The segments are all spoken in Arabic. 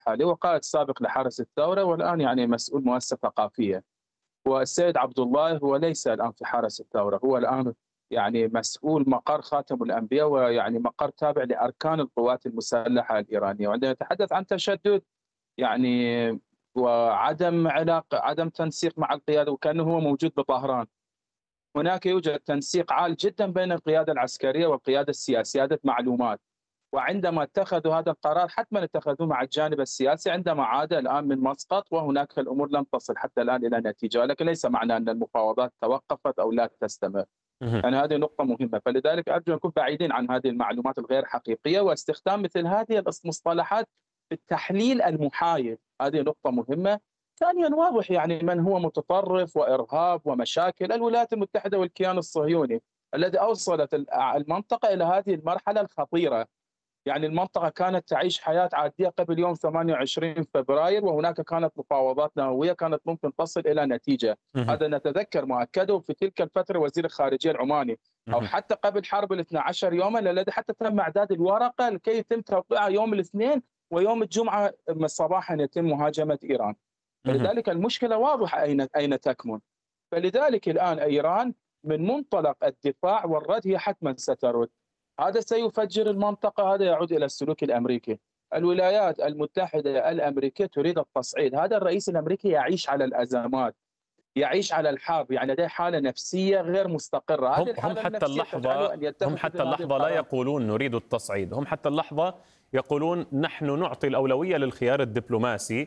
الحالي وقائد سابق لحرس الثورة، والآن يعني مسؤول مؤسسة ثقافية. والسيد عبد الله هو ليس الآن في حرس الثورة، هو الآن يعني مسؤول مقر خاتم الأنبياء، ويعني مقر تابع لأركان القوات المسلحة الإيرانية. وعندما نتحدث عن تشدد يعني وعدم علاقة، عدم تنسيق مع القيادة، وكأنه هو موجود بطهران. هناك يوجد تنسيق عال جدا بين القيادة العسكرية والقيادة السياسية، هذه معلومات. وعندما اتخذوا هذا القرار حتما اتخذوه مع الجانب السياسي، عندما عاد الآن من مسقط، وهناك الأمور لم تصل حتى الآن إلى نتيجة، ولكن ليس معنى أن المفاوضات توقفت أو لا تستمر. مهم. يعني هذه نقطة مهمة، فلذلك أرجو أن نكون بعيدين عن هذه المعلومات الغير حقيقية، واستخدام مثل هذه المصطلحات في التحليل المحايد، هذه نقطة مهمة. ثانيا، واضح يعني من هو متطرف وإرهاب ومشاكل الولايات المتحدة والكيان الصهيوني الذي أوصلت المنطقة إلى هذه المرحلة الخطيرة. يعني المنطقة كانت تعيش حياة عادية قبل يوم 28 فبراير، وهناك كانت مفاوضات نووية كانت ممكن تصل إلى نتيجة. مهم. هذا نتذكر ما أكده في تلك الفترة وزير الخارجية العماني، أو مهم. حتى قبل حرب ال 12 يوما، الذي حتى تم إعداد الورقة لكي يتم توقيعها يوم الاثنين، ويوم الجمعة صباحا يتم مهاجمة إيران. مهم. فلذلك المشكلة واضحة أين تكمن. فلذلك الآن إيران من منطلق الدفاع والرد هي حتما سترد. هذا سيفجر المنطقة، هذا يعود إلى السلوك الأمريكي. الولايات المتحدة الأمريكية تريد التصعيد. هذا الرئيس الأمريكي يعيش على الأزمات، يعيش على الحرب، يعني لديه حالة نفسية غير مستقرة. هذه هم الحالة حتى النفسية تجعله اللحظة أن يتخذ هم حتى مثل هذه اللحظة لا القرارات. يقولون نريد التصعيد، هم حتى اللحظة يقولون نحن نعطي الأولوية للخيار الدبلوماسي،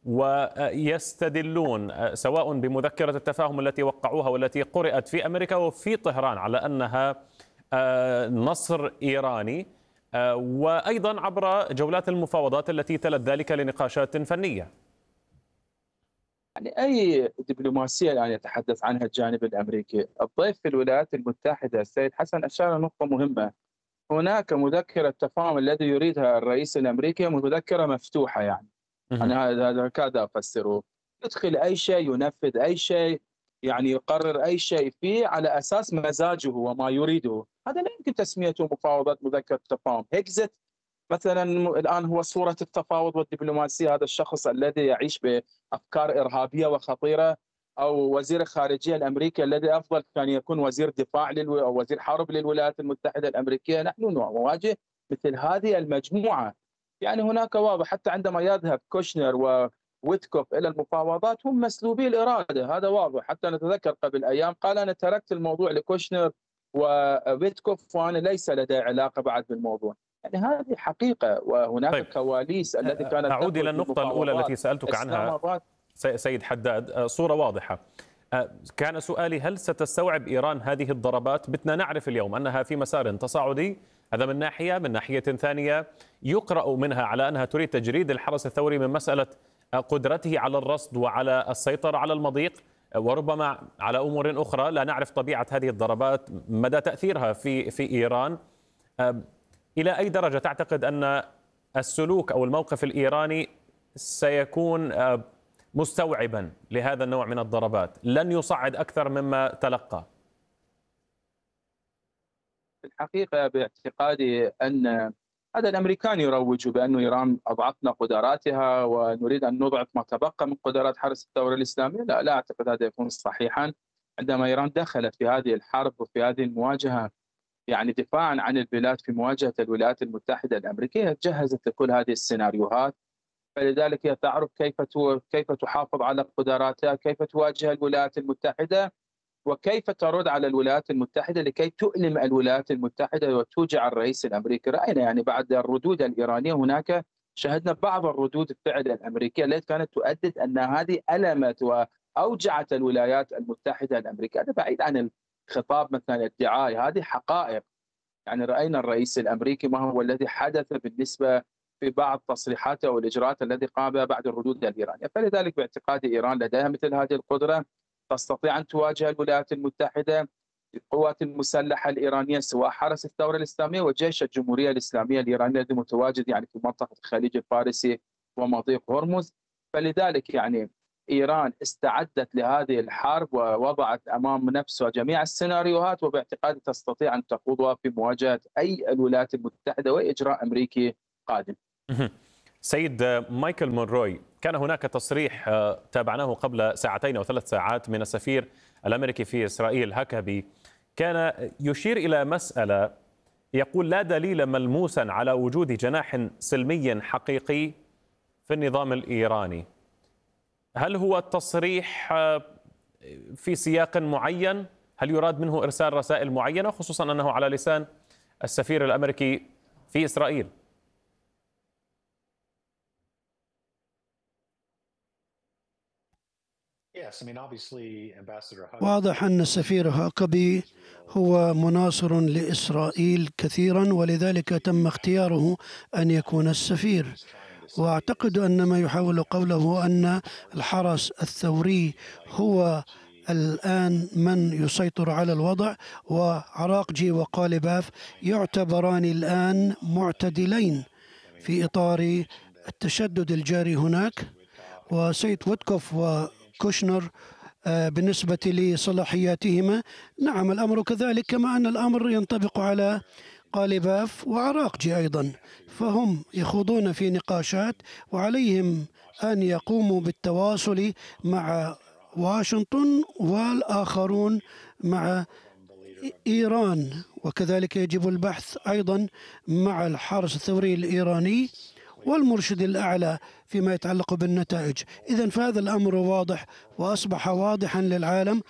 ويستدلون سواء بمذكرة التفاهم التي وقعوها والتي قرأت في أمريكا وفي طهران على أنها نصر إيراني، وأيضا عبر جولات المفاوضات التي تلت ذلك لنقاشات فنية. يعني أي دبلوماسية الآن يتحدث عنها الجانب الأمريكي. الضيف في الولايات المتحدة السيد حسن أشار نقطة مهمة. هناك مذكرة تفاهم الذي يريدها الرئيس الأمريكي مذكرة مفتوحة، يعني مهم. أنا هذا هكذا أفسره. يدخل أي شيء، ينفذ أي شيء، يعني يقرر أي شيء فيه على أساس مزاجه وما يريده. هذا لا يمكن تسميته مفاوضات مذكرة تفاهم. هيكزت مثلا الآن هو صورة التفاوض والدبلوماسية، هذا الشخص الذي يعيش بأفكار إرهابية وخطيرة. أو وزير الخارجية الأمريكي الذي أفضل كان يكون وزير دفاع أو وزير حرب للولايات المتحدة الأمريكية. نحن نواجه مثل هذه المجموعة. يعني هناك واضح حتى عندما يذهب كوشنر وويتكوف إلى المفاوضات هم مسلوبي الإرادة، هذا واضح. حتى نتذكر قبل أيام قال أنا تركت الموضوع لكوشنر وويتكوف وأنا ليس لدي علاقة بعد بالموضوع. يعني هذه حقيقة، طيب، وهناك كواليس التي كانت أعود تخرج إلى في النقطة الأولى المفاوضات. التي سألتك إسلام عنها أباد. سيد حداد، صورة واضحة. كان سؤالي هل ستستوعب إيران هذه الضربات؟ بتنا نعرف اليوم أنها في مسار تصاعدي، هذا من ناحية. من ناحية ثانية يقرأ منها على أنها تريد تجريد الحرس الثوري من مسألة قدرته على الرصد وعلى السيطرة على المضيق، وربما على أمور أخرى لا نعرف طبيعة هذه الضربات، مدى تأثيرها في إيران. إلى أي درجة تعتقد أن السلوك أو الموقف الإيراني سيكون مستوعبا لهذا النوع من الضربات، لن يصعد أكثر مما تلقى؟ في الحقيقة باعتقادي أن هذا الأمريكان يروج بأن إيران أضعفنا قدراتها ونريد أن نضعف ما تبقى من قدرات حرس الثورة الإسلامية. لا أعتقد هذا يكون صحيحا. عندما إيران دخلت في هذه الحرب وفي هذه المواجهة، يعني دفاعا عن البلاد في مواجهة الولايات المتحدة الأمريكية، جهزت لكل هذه السيناريوهات. فلذلك هي تعرف كيف تحافظ على قدراتها، كيف تواجه الولايات المتحدة، وكيف ترد على الولايات المتحدة لكي تؤلم الولايات المتحدة وتوجع الرئيس الأمريكي. رأينا يعني بعد الردود الإيرانية هناك شهدنا بعض الردود الفعل الأمريكية التي كانت تؤكد أن هذه ألمت وأوجعت الولايات المتحدة الأمريكية. هذا بعيد عن الخطاب مثلا الدعائي، هذه حقائق. يعني رأينا الرئيس الأمريكي ما هو الذي حدث بالنسبة في بعض تصريحاته والإجراءات التي قام بها بعد الردود الإيرانية. فلذلك باعتقادي إيران لديها مثل هذه القدرة، تستطيع أن تواجه الولايات المتحدة، القوات المسلحة الإيرانية سواء حرس الثورة الإسلامية وجيش الجمهورية الإسلامية الإيرانية الذي متواجد يعني في منطقة الخليج الفارسي ومضيق هرمز. فلذلك يعني إيران استعدت لهذه الحرب ووضعت أمام نفسها جميع السيناريوهات، وباعتقادي تستطيع أن تخوضها في مواجهة أي الولايات المتحدة وإجراء أمريكي قادم. سيد مايكل مونروي، كان هناك تصريح تابعناه قبل ساعتين أو 3 ساعات من السفير الأمريكي في إسرائيل هاكابي، كان يشير إلى مسألة، يقول لا دليل ملموسا على وجود جناح سلمي حقيقي في النظام الإيراني. هل هو التصريح في سياق معين؟ هل يراد منه إرسال رسائل معينة، خصوصا أنه على لسان السفير الأمريكي في إسرائيل؟ واضح أن السفير هاكبي هو مناصر لإسرائيل كثيرا، ولذلك تم اختياره أن يكون السفير. وأعتقد أن ما يحاول قوله أن الحرس الثوري هو الآن من يسيطر على الوضع، وعراقجي وقالباف يعتبران الآن معتدلين في إطار التشدد الجاري هناك. وسيد ويتكوف وكوشنر بالنسبة لصلاحياتهما، نعم الأمر كذلك، كما أن الأمر ينطبق على قالباف وعراقجي أيضا، فهم يخوضون في نقاشات وعليهم أن يقوموا بالتواصل مع واشنطن والآخرون مع إيران، وكذلك يجب البحث أيضا مع الحرس الثوري الإيراني والمرشد الأعلى فيما يتعلق بالنتائج. إذن فهذا الأمر واضح، وأصبح واضحا للعالم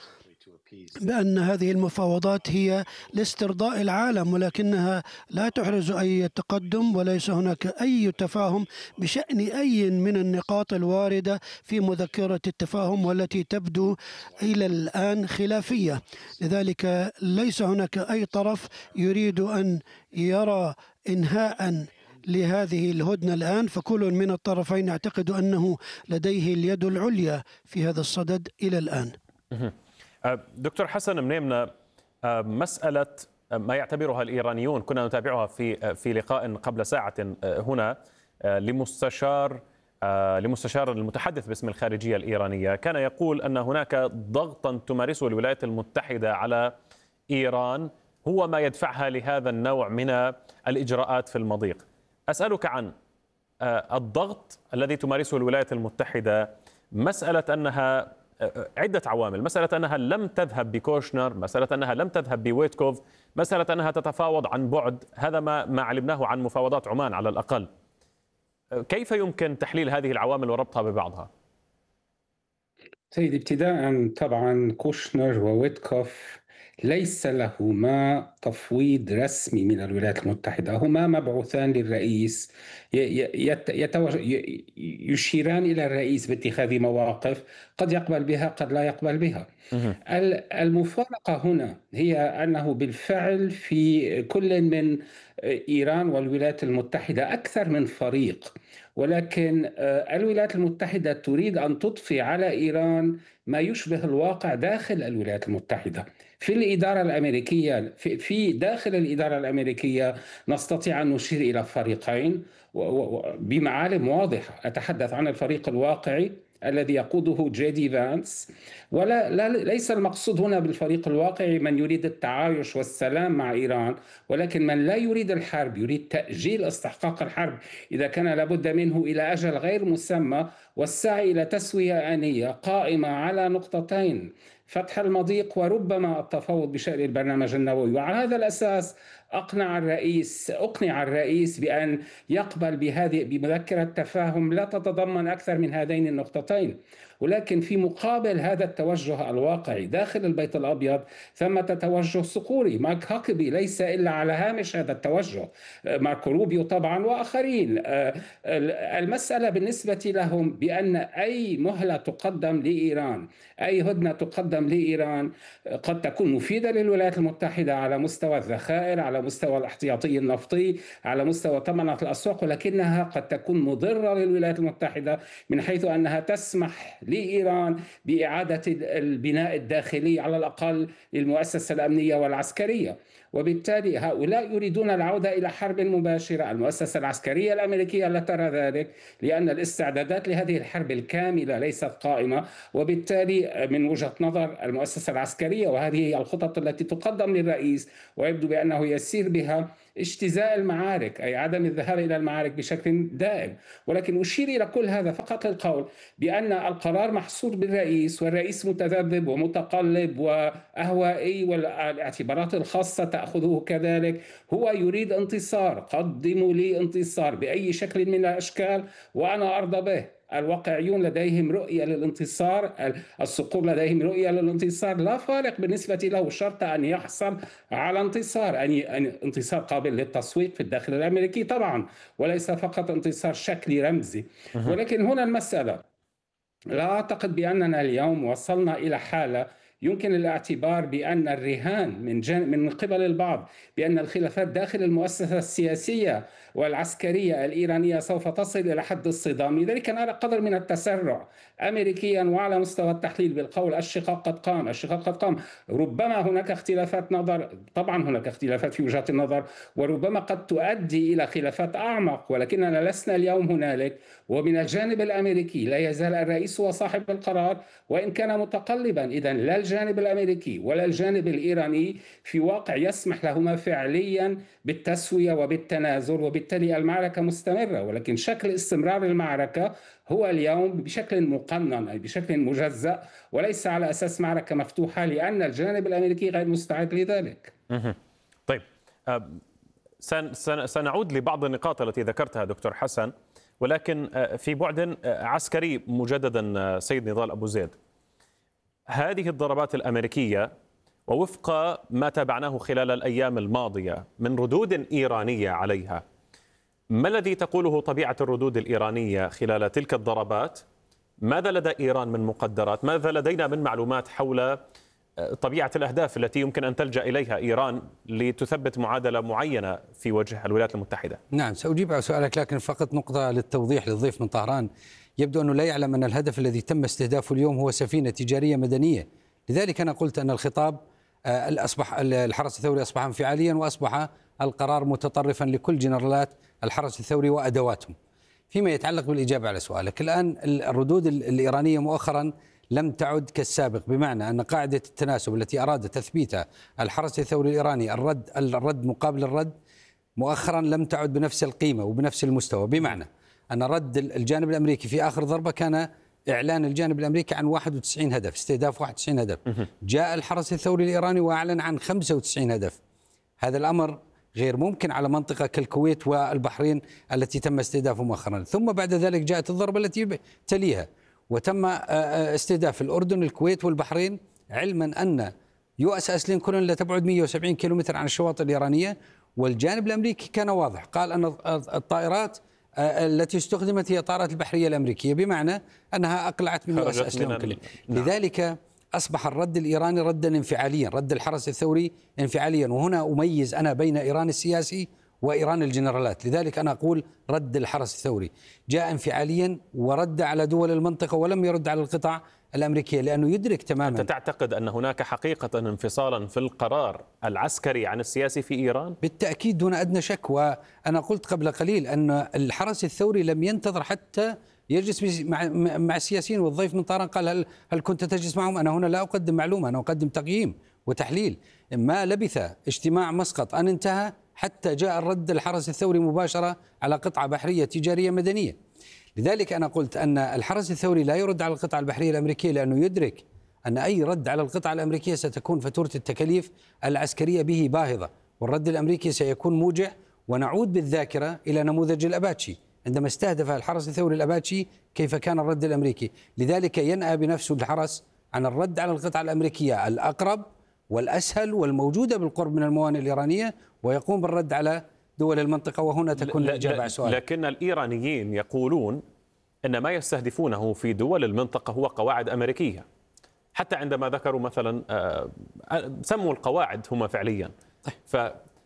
بأن هذه المفاوضات هي لاسترضاء العالم، ولكنها لا تحرز أي تقدم، وليس هناك أي تفاهم بشأن أي من النقاط الواردة في مذكرة التفاهم والتي تبدو إلى الآن خلافية. لذلك ليس هناك أي طرف يريد أن يرى إنهاء لهذه الهدنة الآن، فكل من الطرفين يعتقد أنه لديه اليد العليا في هذا الصدد إلى الآن. دكتور حسن منيمنا، مسألة ما يعتبرها الإيرانيون، كنا نتابعها في لقاء قبل ساعة هنا لمستشار المتحدث باسم الخارجية الإيرانية، كان يقول أن هناك ضغطا تمارسه الولايات المتحدة على إيران هو ما يدفعها لهذا النوع من الإجراءات في المضيق. أسألك عن الضغط الذي تمارسه الولايات المتحدة، مسألة أنها عدة عوامل، مسألة أنها لم تذهب بكوشنر، مسألة أنها لم تذهب بويتكوف، مسألة أنها تتفاوض عن بعد، هذا ما علمناه عن مفاوضات عمان على الأقل. كيف يمكن تحليل هذه العوامل وربطها ببعضها؟ سيد، ابتداء طبعا كوشنر وويتكوف ليس لهما تفويض رسمي من الولايات المتحدة، هما مبعوثان للرئيس يشيران إلى الرئيس باتخاذ مواقف قد يقبل بها قد لا يقبل بها. المفارقة هنا هي أنه بالفعل في كل من إيران والولايات المتحدة أكثر من فريق، ولكن الولايات المتحدة تريد أن تضفي على إيران ما يشبه الواقع داخل الولايات المتحدة. في الإدارة الأمريكية، في داخل الإدارة الأمريكية نستطيع أن نشير إلى فريقين بمعالم واضحة. أتحدث عن الفريق الواقعي الذي يقوده جي دي فانس، ليس المقصود هنا بالفريق الواقعي من يريد التعايش والسلام مع إيران، ولكن من لا يريد الحرب، يريد تأجيل استحقاق الحرب إذا كان لابد منه إلى أجل غير مسمى، والسعي إلى تسوية آنية قائمة على نقطتين: فتح المضيق وربما التفاوض بشأن البرنامج النووي. وعلى هذا الأساس أقنع الرئيس بأن يقبل بمذكرة تفاهم لا تتضمن أكثر من هذين النقطتين. ولكن في مقابل هذا التوجه الواقعي داخل البيت الأبيض ثمة توجه صقوري. مارك هاكبي ليس إلا على هامش هذا التوجه، ماركو روبيو طبعا وآخرين. المسألة بالنسبة لهم بأن أي مهلة تقدم لإيران، أي هدنة تقدم لإيران قد تكون مفيدة للولايات المتحدة على مستوى الذخائر، على مستوى الاحتياطي النفطي، على مستوى طمأنة الأسواق، ولكنها قد تكون مضرة للولايات المتحدة من حيث أنها تسمح لإيران بإعادة البناء الداخلي على الأقل للمؤسسة الأمنية والعسكرية. وبالتالي هؤلاء يريدون العودة إلى حرب مباشرة. المؤسسة العسكرية الأمريكية لا ترى ذلك، لأن الاستعدادات لهذه الحرب الكاملة ليست قائمة. وبالتالي من وجهة نظر المؤسسة العسكرية، وهذه هي الخطط التي تقدم للرئيس ويبدو بأنه يسير بها، اجتزاء المعارك، أي عدم الذهاب إلى المعارك بشكل دائم. ولكن أشير إلى كل هذا فقط للقول بأن القرار محصور بالرئيس، والرئيس متذبذب ومتقلب وأهوائي، والاعتبارات الخاصة تأخذه كذلك. هو يريد انتصار، قدموا لي انتصار بأي شكل من الأشكال وأنا أرضى به. الواقعيون لديهم رؤية للانتصار، الصقور لديهم رؤية للانتصار، لا فارق بالنسبة له، شرط أن يحصل على انتصار، أن انتصار قابل للتصويت في الداخل الأمريكي طبعا، وليس فقط انتصار شكلي رمزي. ولكن هنا المسألة، لا أعتقد بأننا اليوم وصلنا إلى حالة يمكن الاعتبار بأن الرهان من قبل البعض بأن الخلافات داخل المؤسسة السياسية والعسكرية الإيرانية سوف تصل إلى حد الصدام. لذلك نرى قدر من التسرع أمريكيا وعلى مستوى التحليل بالقول الشقاق قد قام، الشقاق قد قام. ربما هناك اختلافات نظر، طبعا هناك اختلافات في وجهات النظر، وربما قد تؤدي إلى خلافات أعمق، ولكننا لسنا اليوم هنالك. ومن الجانب الأمريكي لا يزال الرئيس هو صاحب القرار وإن كان متقلبا. إذن لا الجانب الأمريكي ولا الجانب الإيراني في واقع يسمح لهما فعليا بالتسوية وبالتنازل، وبالتالي المعركة مستمرة. ولكن شكل استمرار المعركة هو اليوم بشكل مقنن، أي بشكل مجزأ، وليس على أساس معركة مفتوحة، لأن الجانب الأمريكي غير مستعد لذلك. طيب، سنعود لبعض النقاط التي ذكرتها دكتور حسن، ولكن في بعد عسكري مجددا سيد نضال أبو زيد. هذه الضربات الأمريكية ووفق ما تابعناه خلال الأيام الماضية من ردود إيرانية عليها، ما الذي تقوله طبيعة الردود الإيرانية خلال تلك الضربات؟ ماذا لدى إيران من مقدرات؟ ماذا لدينا من معلومات حول طبيعة الأهداف التي يمكن أن تلجأ إليها إيران لتثبت معادلة معينة في وجه الولايات المتحدة؟ نعم، سأجيب على سؤالك، لكن فقط نقطة للتوضيح للضيف من طهران. يبدو أنه لا يعلم أن الهدف الذي تم استهدافه اليوم هو سفينة تجارية مدنية. لذلك أنا قلت أن الخطاب أصبح الحرس الثوري أصبح انفعاليا، وأصبح القرار متطرفا لكل جنرالات الحرس الثوري وأدواتهم. فيما يتعلق بالإجابة على سؤالك، الآن الردود الإيرانية مؤخرا لم تعد كالسابق، بمعنى أن قاعدة التناسب التي أراد تثبيتها الحرس الثوري الإيراني، الرد مقابل الرد، مؤخرا لم تعد بنفس القيمة وبنفس المستوى. بمعنى أن رد الجانب الأمريكي في آخر ضربة كان إعلان الجانب الأمريكي عن 91 هدف، استهداف 91 هدف. جاء الحرس الثوري الإيراني وأعلن عن 95 هدف. هذا الأمر غير ممكن على منطقة كالكويت والبحرين التي تم استهدافها مؤخرا. ثم بعد ذلك جاءت الضربة التي تليها وتم استهداف الأردن، الكويت والبحرين، علما أن USS لينكولن لا تبعد 170 كيلومتر عن الشواطئ الإيرانية. والجانب الأمريكي كان واضح، قال أن الطائرات التي استخدمت هي طائرات البحرية الأمريكية، بمعنى أنها أقلعت من USS لينكولن. لذلك أصبح الرد الإيراني ردا انفعاليا، رد الحرس الثوري انفعاليا. وهنا أميز أنا بين إيران السياسي وإيران الجنرالات. لذلك أنا أقول رد الحرس الثوري جاء انفعاليا ورد على دول المنطقة ولم يرد على القطع الأمريكية، لأنه يدرك تماما. أنت تعتقد أن هناك حقيقة انفصالا في القرار العسكري عن السياسي في إيران؟ بالتأكيد دون أدنى شك. وأنا قلت قبل قليل أن الحرس الثوري لم ينتظر حتى يجلس مع السياسيين. والضيف من طهران قال هل كنت تجلس معهم؟ أنا هنا لا أقدم معلومة، أنا أقدم تقييم وتحليل. ما لبث اجتماع مسقط أن انتهى حتى جاء الرد الحرس الثوري مباشرة على قطعة بحرية تجارية مدنية. لذلك أنا قلت أن الحرس الثوري لا يرد على القطعة البحرية الأمريكية، لأنه يدرك أن أي رد على القطعة الأمريكية ستكون فاتورة التكاليف العسكرية به باهظة، والرد الأمريكي سيكون موجع. ونعود بالذاكرة إلى نموذج الأباتشي، عندما استهدف الحرس الثوري الأباتشي كيف كان الرد الأمريكي. لذلك ينأى بنفسه الحرس عن الرد على القطعة الأمريكية الأقرب والأسهل والموجودة بالقرب من الموانئ الإيرانية، ويقوم بالرد على دول المنطقة. وهنا تكون الإجابة على السؤال. لكن الإيرانيين يقولون أن ما يستهدفونه في دول المنطقة هو قواعد أمريكية، حتى عندما ذكروا مثلا سموا القواعد هم فعليا.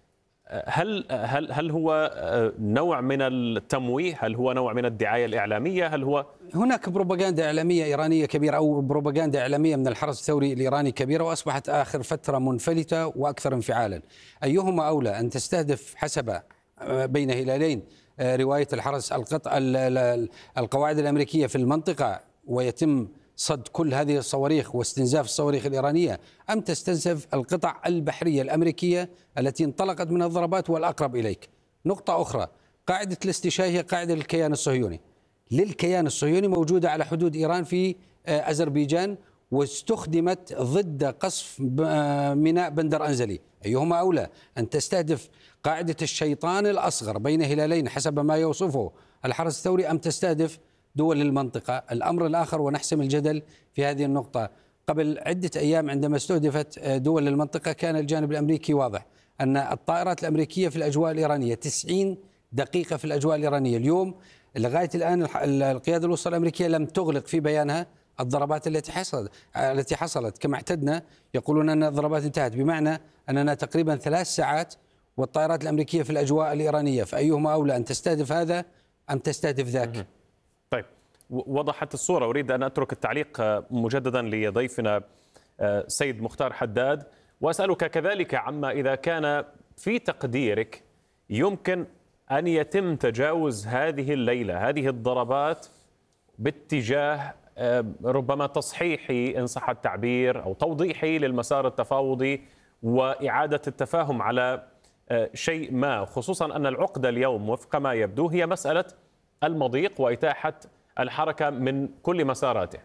هل هو نوع من التمويه؟ هل هو نوع من الدعاية الإعلامية؟ هل هو هناك بروباغندا إعلامية إيرانية كبيرة أو بروباغندا إعلامية من الحرس الثوري الإيراني كبيرة، وأصبحت آخر فترة منفلتة وأكثر انفعالا. أيهما أولى أن تستهدف حسب بين هلالين رواية الحرس القواعد الأمريكية في المنطقة ويتم صد كل هذه الصواريخ واستنزاف الصواريخ الإيرانية، أم تستنزف القطع البحرية الأمريكية التي انطلقت من الضربات والأقرب إليك؟ نقطة أخرى، قاعدة الاستشهاد هي قاعدة للكيان الصهيوني، موجودة على حدود إيران في أذربيجان، واستخدمت ضد قصف ميناء بندر أنزلي. أيهما أولى، أن تستهدف قاعدة الشيطان الأصغر بين هلالين حسب ما يوصفه الحرس الثوري، أم تستهدف دول المنطقة؟ الأمر الآخر، ونحسم الجدل في هذه النقطة، قبل عدة أيام عندما استهدفت دول المنطقة كان الجانب الأمريكي واضح أن الطائرات الأمريكية في الأجواء الإيرانية 90 دقيقة في الأجواء الإيرانية. اليوم لغاية الآن القيادة الوسطى الأمريكية لم تغلق في بيانها الضربات التي حصلت كما اعتدنا. يقولون أن الضربات انتهت، بمعنى أننا تقريبا 3 ساعات والطائرات الأمريكية في الأجواء الإيرانية. فأيهما أولى، أن تستهدف هذا أم تستهدف ذاك؟ طيب، وضحت الصورة. أريد أن أترك التعليق مجددا لضيفنا سيد مختار حداد، وأسألك كذلك عما إذا كان في تقديرك يمكن أن يتم تجاوز هذه الليلة، هذه الضربات، باتجاه ربما تصحيحي إن صح التعبير أو توضيحي للمسار التفاوضي وإعادة التفاهم على شيء ما، خصوصا أن العقدة اليوم وفق ما يبدو هي مسألة المضيق وإتاحة الحركة من كل مساراته.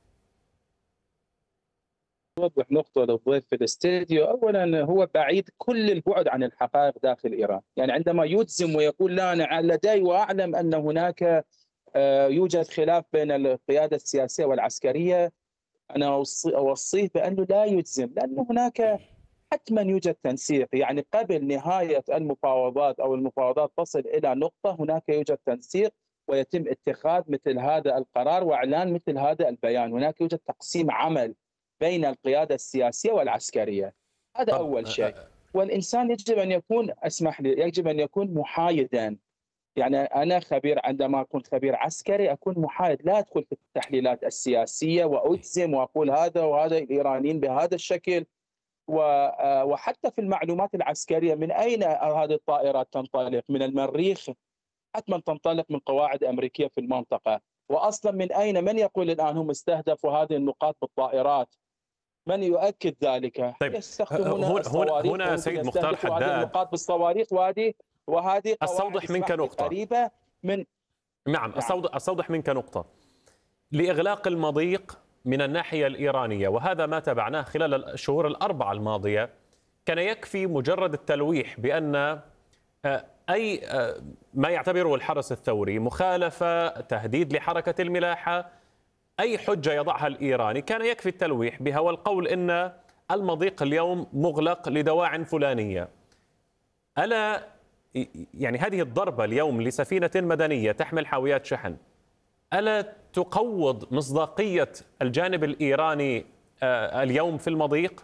أوضح نقطة للضيف في الاستديو. أولا، هو بعيد كل البعد عن الحقائق داخل إيران. يعني عندما يجزم ويقول لا، أنا لدي وأعلم أن هناك يوجد خلاف بين القيادة السياسية والعسكرية، أنا أوصيه بأنه لا يجزم، لأن هناك حتما يوجد تنسيق. يعني قبل نهاية المفاوضات أو المفاوضات تصل إلى نقطة، هناك يوجد تنسيق ويتم اتخاذ مثل هذا القرار وإعلان مثل هذا البيان. هناك يوجد تقسيم عمل بين القيادة السياسية والعسكرية. هذا أول شيء. والإنسان يجب أن يكون، اسمح لي، يجب أن يكون محايدا. يعني أنا خبير، عندما أكون خبير عسكري أكون محايد، لا أدخل في التحليلات السياسية وأجزم وأقول هذا وهذا الإيرانيين بهذا الشكل. وحتى في المعلومات العسكرية، من أين هذه الطائرات تنطلق؟ من المريخ؟ حتما تنطلق من قواعد أمريكية في المنطقة. وأصلا من أين؟ من يقول الآن هم استهدفوا هذه النقاط بالطائرات؟ من يؤكد ذلك؟ طيب، هنا سيد مختار حداد، هذه النقاط بالصواريخ، وهذه استوضح منك نقطة قريبة من نعم، استوضح منك نقطة. لإغلاق المضيق من الناحية الإيرانية، وهذا ما تابعناه خلال الشهور الأربعة الماضية، كان يكفي مجرد التلويح بأن أي ما يعتبره الحرس الثوري مخالفة، تهديد لحركة الملاحة، أي حجة يضعها الإيراني، كان يكفي التلويح بها والقول إن المضيق اليوم مغلق لدواع فلانية. ألا يعني هذه الضربة اليوم لسفينة مدنية تحمل حاويات شحن، ألا تقوض مصداقية الجانب الإيراني اليوم في المضيق؟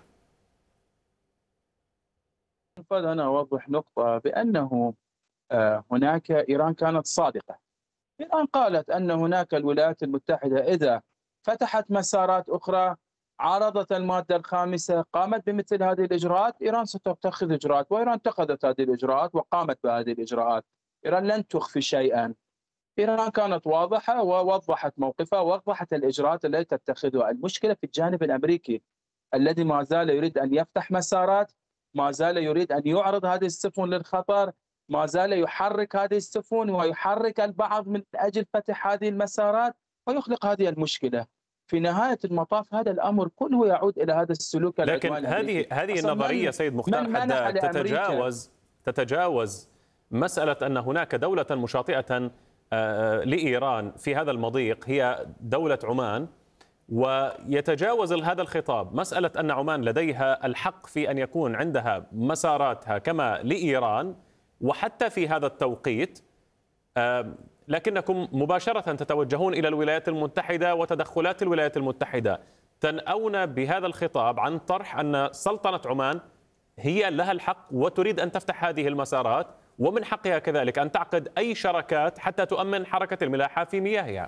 أنا أوضح نقطة، بأنه هناك إيران كانت صادقة. إيران قالت أن هناك الولايات المتحدة إذا فتحت مسارات أخرى عارضت المادة الخامسة، قامت بمثل هذه الإجراءات، إيران ستتخذ إجراءات. وإيران اتخذت هذه الإجراءات وقامت بهذه الإجراءات. إيران لن تخفي شيئا. إيران كانت واضحة ووضحت موقفها ووضحت الإجراءات التي تتخذها. المشكلة في الجانب الأمريكي الذي ما زال يريد أن يفتح مسارات، ما زال يريد أن يعرض هذه السفن للخطر، ما زال يحرك هذه السفن ويحرك البعض من أجل فتح هذه المسارات ويخلق هذه المشكلة. في نهاية المطاف هذا الأمر كله يعود إلى هذا السلوك العدواني. لكن هذه النظرية سيد مختار حداد تتجاوز مسألة أن هناك دولة مشاطئة لإيران في هذا المضيق هي دولة عمان، ويتجاوز هذا الخطاب مسألة أن عمان لديها الحق في أن يكون عندها مساراتها كما لإيران وحتى في هذا التوقيت، لكنكم مباشرة تتوجهون إلى الولايات المتحدة وتدخلات الولايات المتحدة، تنأون بهذا الخطاب عن طرح أن سلطنة عمان هي لها الحق وتريد أن تفتح هذه المسارات، ومن حقها كذلك أن تعقد أي شراكات حتى تؤمن حركة الملاحة في مياهها.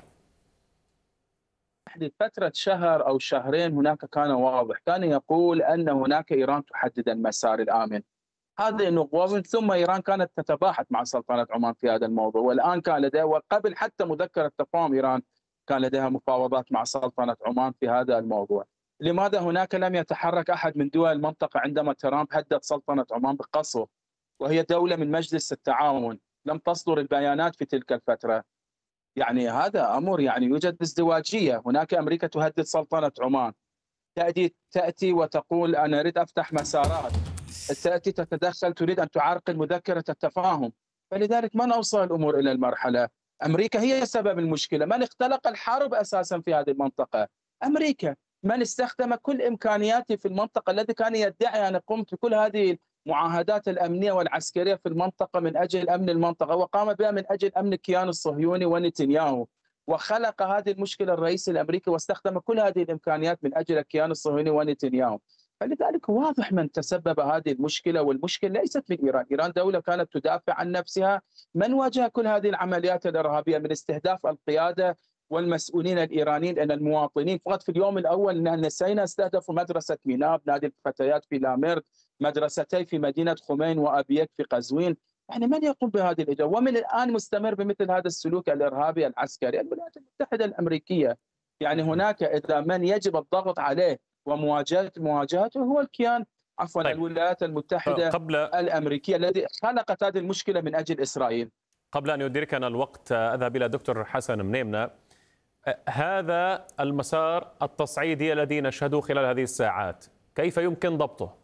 فترة شهر أو شهرين هناك كان واضح، كان يقول أن هناك إيران تحدد المسار الآمن. هذه النقطة، ومن ثم إيران كانت تتباحث مع سلطنة عمان في هذا الموضوع، والآن كان لديها، وقبل حتى مذكرة تفاهم إيران كان لديها مفاوضات مع سلطنة عمان في هذا الموضوع. لماذا هناك لم يتحرك أحد من دول المنطقة عندما ترامب هدد سلطنة عمان بقصف، وهي دولة من مجلس التعاون؟ لم تصدر البيانات في تلك الفترة. يعني هذا أمر، يعني يوجد ازدواجية. هناك أمريكا تهدد سلطنة عمان، تأتي وتقول أنا أريد أفتح مسارات، تأتي تتدخل تريد أن تعرقل مذكرة التفاهم. فلذلك من أوصل الأمور إلى المرحلة؟ أمريكا هي سبب المشكلة. من اختلق الحرب أساسا في هذه المنطقة؟ أمريكا. من استخدم كل إمكانياته في المنطقة، الذي كان يدعي أن قمت بكل هذه المعاهدات الأمنية والعسكرية في المنطقة من أجل أمن المنطقة، وقام بها من أجل أمن الكيان الصهيوني ونتنياهو، وخلق هذه المشكلة الرئيس الأمريكي واستخدم كل هذه الإمكانيات من أجل الكيان الصهيوني ونتنياهو. فلذلك واضح من تسبب هذه المشكلة، والمشكلة ليست من إيران. إيران دولة كانت تدافع عن نفسها. من واجه كل هذه العمليات الإرهابية من استهداف القيادة والمسؤولين الإيرانيين إلى المواطنين؟ فقط في اليوم الأول نسينا استهدفوا مدرسة ميناب، نادي الفتيات في لاميرد، مدرستي في مدينة خمين وأبيك في قزوين. يعني من يقوم بهذه الإجراءات؟ ومن الآن مستمر بمثل هذا السلوك الإرهابي العسكري الولايات المتحدة الأمريكية. يعني هناك إذا من يجب الضغط عليه ومواجهته هو الكيان، عفوا طيب. الولايات المتحدة الأمريكية التي خلقت هذه المشكلة من أجل إسرائيل. قبل أن يدركنا الوقت أذهب إلى دكتور حسن منيمنة. هذا المسار التصعيدي الذي نشهده خلال هذه الساعات كيف يمكن ضبطه؟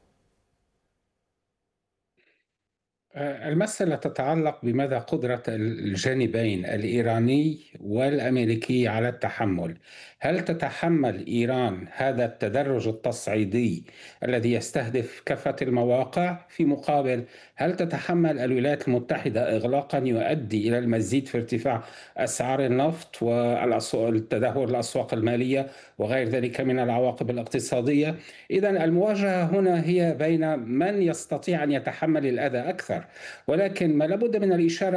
المسألة تتعلق بمدى قدرة الجانبين الإيراني والأمريكي على التحمل. هل تتحمل إيران هذا التدرج التصعيدي الذي يستهدف كافة المواقع؟ في مقابل، هل تتحمل الولايات المتحدة إغلاقا يؤدي إلى المزيد في ارتفاع أسعار النفط والتدهور الأسواق المالية وغير ذلك من العواقب الاقتصادية؟ إذن المواجهة هنا هي بين من يستطيع أن يتحمل الأذى أكثر. ولكن ما لابد من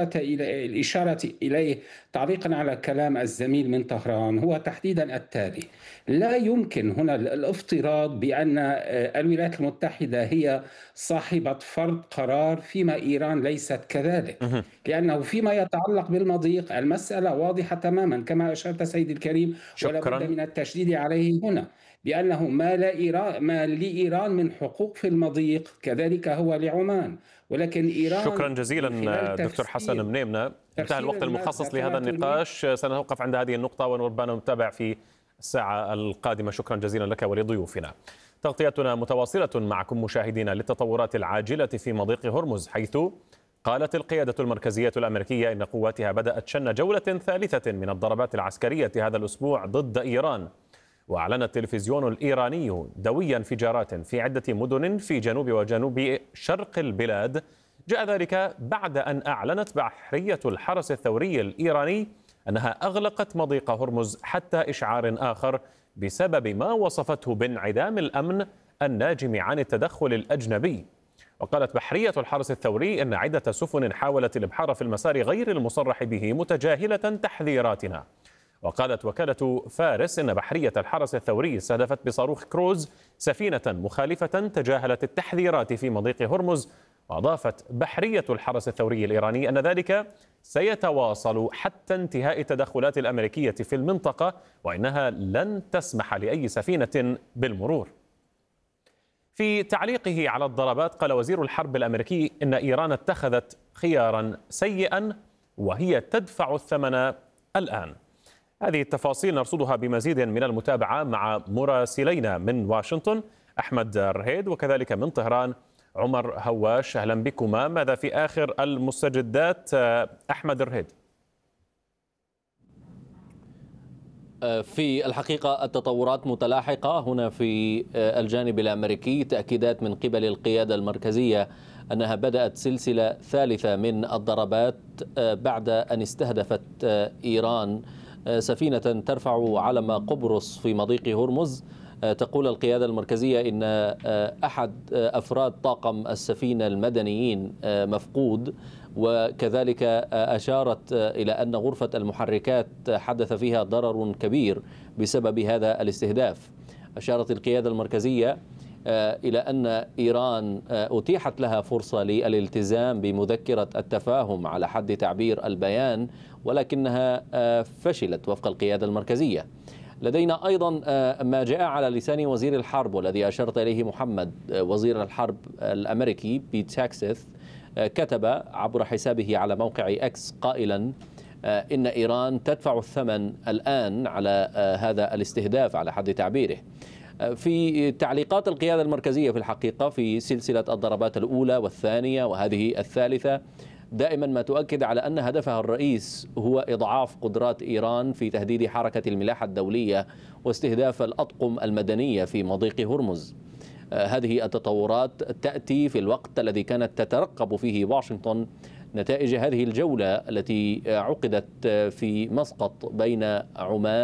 الإشارة إليه تعليقا على كلام الزميل من طهران هو تحديدا التالي: لا يمكن هنا الافتراض بأن الولايات المتحدة هي صاحبة فرض قرار فيما إيران ليست كذلك، لأنه فيما يتعلق بالمضيق المسألة واضحة تماما كما أشرت سيدي الكريم. ولا بد من التشديد عليه هنا بأنه ما لإيران من حقوق في المضيق كذلك هو لعمان. ولكن إيران، شكرا جزيلا دكتور حسن منيمنة. انتهى الوقت المخصص لهذا النقاش، سنتوقف عند هذه النقطة ونربما نتابع في الساعة القادمة. شكرا جزيلا لك ولضيوفنا. تغطيتنا متواصلة معكم مشاهدينا للتطورات العاجلة في مضيق هرمز، حيث قالت القيادة المركزية الأمريكية إن قواتها بدأت شن جولة ثالثة من الضربات العسكرية هذا الأسبوع ضد إيران. وأعلن التلفزيون الإيراني دوي انفجارات في عدة مدن في جنوب وجنوب شرق البلاد. جاء ذلك بعد أن أعلنت بحرية الحرس الثوري الإيراني أنها أغلقت مضيق هرمز حتى إشعار آخر بسبب ما وصفته بانعدام الأمن الناجم عن التدخل الأجنبي. وقالت بحرية الحرس الثوري أن عدة سفن حاولت الإبحار في المسار غير المصرح به متجاهلة تحذيراتنا. وقالت وكالة فارس إن بحرية الحرس الثوري استهدفت بصاروخ كروز سفينة مخالفة تجاهلت التحذيرات في مضيق هرمز. وأضافت بحرية الحرس الثوري الإيراني أن ذلك سيتواصل حتى انتهاء التدخلات الأمريكية في المنطقة، وإنها لن تسمح لأي سفينة بالمرور. في تعليقه على الضربات قال وزير الحرب الأمريكي إن إيران اتخذت خيارا سيئا وهي تدفع الثمن الآن. هذه التفاصيل نرصدها بمزيد من المتابعة مع مراسلينا من واشنطن أحمد الرهيد، وكذلك من طهران عمر هواش. أهلا بكما. ماذا في آخر المستجدات أحمد الرهيد؟ في الحقيقة التطورات متلاحقة هنا في الجانب الأمريكي. تأكيدات من قبل القيادة المركزية أنها بدأت سلسلة ثالثة من الضربات بعد أن استهدفت إيران سفينة ترفع علم قبرص في مضيق هرمز تقول القيادة المركزية إن أحد أفراد طاقم السفينة المدنيين مفقود، وكذلك أشارت إلى أن غرفة المحركات حدث فيها ضرر كبير بسبب هذا الاستهداف. أشارت القيادة المركزية إلى أن إيران أتيحت لها فرصة للالتزام بمذكرة التفاهم على حد تعبير البيان، ولكنها فشلت وفق القيادة المركزية. لدينا أيضا ما جاء على لسان وزير الحرب والذي أشرت إليه محمد، وزير الحرب الأمريكي بيت هيكسيت، كتب عبر حسابه على موقع إكس قائلا إن إيران تدفع الثمن الآن على هذا الاستهداف على حد تعبيره. في تعليقات القيادة المركزية في الحقيقة في سلسلة الضربات الأولى والثانية وهذه الثالثة دائما ما تؤكد على أن هدفها الرئيس هو إضعاف قدرات إيران في تهديد حركة الملاحة الدولية واستهداف الأطقم المدنية في مضيق هرمز. هذه التطورات تأتي في الوقت الذي كانت تترقب فيه واشنطن نتائج هذه الجولة التي عقدت في مسقط بين عمان